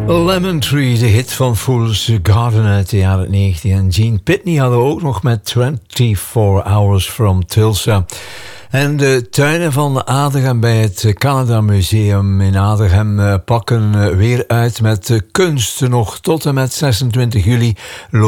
Lemon Tree, de hit van Fool's Garden uit de jaren 90. En Gene Pitney hadden we ook nog met 24 Hours from Tulsa. En de tuinen van Adegem bij het Canada Museum in Adegem pakken weer uit met kunst. Nog tot en met 26 juli